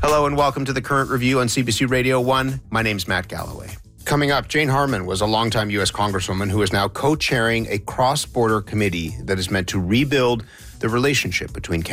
Hello and welcome to the Current Review on CBC Radio 1. My name's Matt Galloway. Coming up, Jane Harman was a longtime U.S. Congresswoman who is now co-chairing a cross-border committee that is meant to rebuild the relationship between Canada